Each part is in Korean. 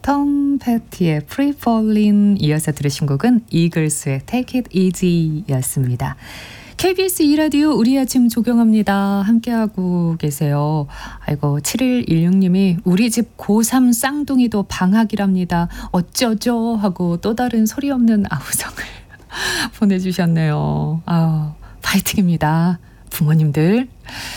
톰 패티의 Free Fallin' 이어서 들으신 곡은 이글스의 Take It Easy 였습니다. KBS 2라디오 우리 아침 조경합니다. 함께하고 계세요. 아이고 7116님이 우리 집 고3 쌍둥이도 방학이랍니다. 어쩌죠 하고 또 다른 소리 없는 아우성을 보내주셨네요. 아, 파이팅입니다. 부모님들.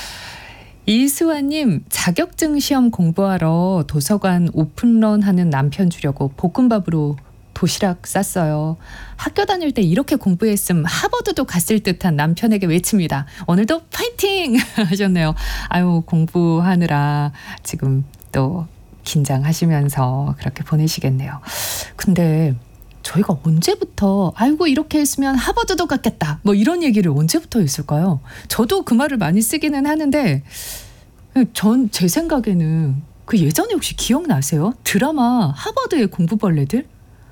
이수아님, 자격증 시험 공부하러 도서관 오픈런 하는 남편 주려고 볶음밥으로 도시락 쌌어요. 학교 다닐 때 이렇게 공부했음 하버드도 갔을 듯한 남편에게 외칩니다. 오늘도 파이팅! 하셨네요. 아유, 공부하느라 지금 또 긴장하시면서 그렇게 보내시겠네요. 근데 저희가 언제부터 아이고 이렇게 했으면 하버드도 갔겠다 뭐 이런 얘기를 언제부터 했을까요? 저도 그 말을 많이 쓰기는 하는데 전 제 생각에는 그 예전에 혹시 기억나세요? 드라마 하버드의 공부벌레들?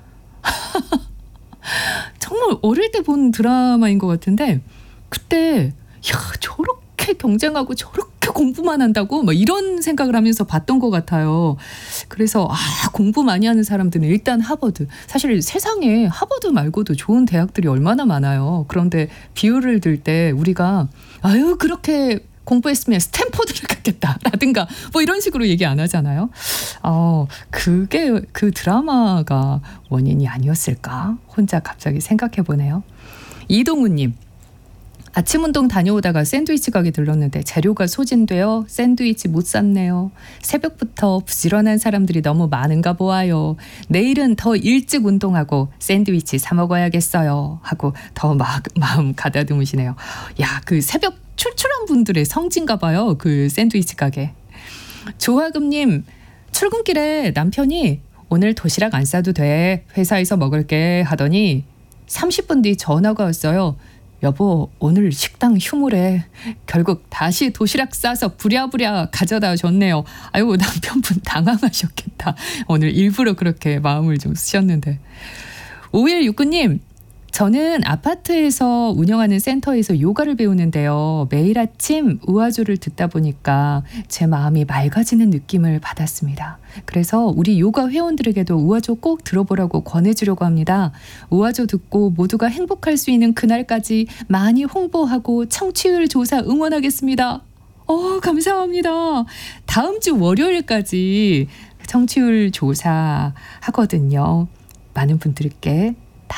정말 어릴 때 본 드라마인 것 같은데 그때 야 저렇게 경쟁하고 저렇게 공부만 한다고 막 이런 생각을 하면서 봤던 것 같아요. 그래서 공부 많이 하는 사람들은 일단 하버드. 사실 세상에 하버드 말고도 좋은 대학들이 얼마나 많아요. 그런데 비유를 들 때 우리가 아유 그렇게 공부했으면 스탠포드를 갔겠다라든가 뭐 이런 식으로 얘기 안 하잖아요. 그게 그 드라마가 원인이 아니었을까? 혼자 갑자기 생각해 보네요. 이동우님. 아침 운동 다녀오다가 샌드위치 가게 들렀는데 재료가 소진되어 샌드위치 못 샀네요. 새벽부터 부지런한 사람들이 너무 많은가 보아요. 내일은 더 일찍 운동하고 샌드위치 사 먹어야겠어요. 하고 더 마음 가다듬으시네요. 야, 그 새벽 출출한 분들의 성지인가 봐요. 그 샌드위치 가게. 조화금님, 출근길에 남편이 오늘 도시락 안 싸도 돼. 회사에서 먹을게 하더니 30분 뒤 전화가 왔어요. 여보 오늘 식당 휴무래. 결국 다시 도시락 싸서 부랴부랴 가져다 줬네요. 아이고 남편분 당황하셨겠다. 오늘 일부러 그렇게 마음을 좀 쓰셨는데. 5169님 저는 아파트에서 운영하는 센터에서 요가를 배우는데요. 매일 아침 우아조를 듣다 보니까 제 마음이 맑아지는 느낌을 받았습니다. 그래서 우리 요가 회원들에게도 우아조 꼭 들어보라고 권해주려고 합니다. 우아조 듣고 모두가 행복할 수 있는 그날까지 많이 홍보하고 청취율 조사 응원하겠습니다. 감사합니다. 다음 주 월요일까지 청취율 조사 하거든요. 많은 분들께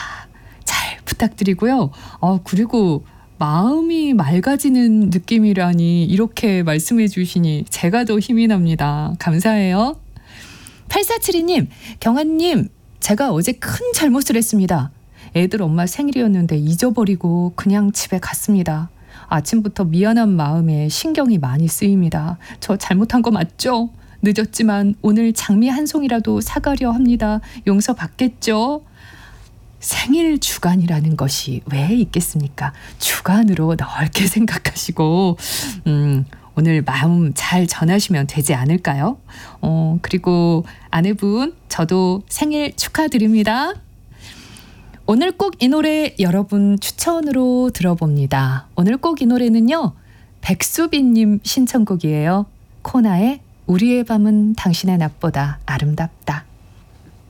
부탁드리고요. 그리고 마음이 맑아지는 느낌이라니 이렇게 말씀해 주시니 제가 더 힘이 납니다. 감사해요. 8472님, 경아님, 제가 어제 큰 잘못을 했습니다. 애들 엄마 생일이었는데 잊어버리고 그냥 집에 갔습니다. 아침부터 미안한 마음에 신경이 많이 쓰입니다. 저 잘못한 거 맞죠? 늦었지만 오늘 장미 한 송이라도 사가려 합니다. 용서받겠죠? 생일 주간이라는 것이 왜 있겠습니까? 주간으로 넓게 생각하시고 오늘 마음 잘 전하시면 되지 않을까요? 그리고 아내분 저도 생일 축하드립니다. 오늘 꼭 이 노래 여러분 추천으로 들어봅니다. 오늘 꼭 이 노래는요. 백수빈님 신청곡이에요. 코나의 우리의 밤은 당신의 낮보다 아름답다.